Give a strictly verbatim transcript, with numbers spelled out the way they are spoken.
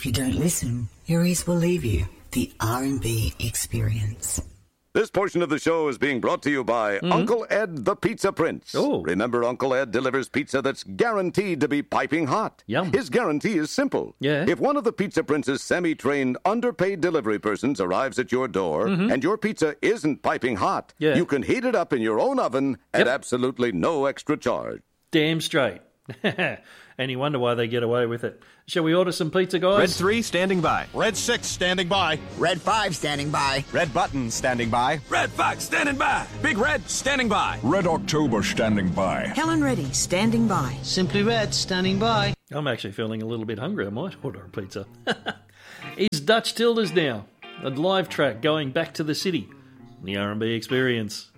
If you don't listen, your ears will leave you. The R and B Experience. This portion of the show is being brought to you by mm-hmm. Uncle Ed the Pizza Prince. Oh. Remember, Uncle Ed delivers pizza that's guaranteed to be piping hot. Yum. His guarantee is simple. Yeah. If one of the Pizza Prince's semi-trained, underpaid delivery persons arrives at your door mm-hmm. and your pizza isn't piping hot, yeah. you can heat it up in your own oven yep. at absolutely no extra charge. Damn straight. And you wonder why they get away with it. Shall we order some pizza, guys? Red three, standing by. Red six, standing by. Red five, standing by. Red button, standing by. Red Fox, standing by. Big Red, standing by. Red October, standing by. Helen Reddy, standing by. Simply Red, standing by. I'm actually feeling a little bit hungry. I might order a pizza. It's Dutch Tilders now. A live track going back to the city. The R and B Experience.